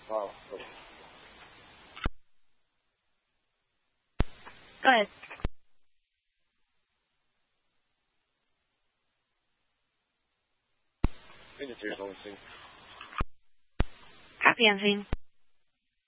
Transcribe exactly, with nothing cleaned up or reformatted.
Oh. Go ahead. I think it's your own thing. Copy on thing.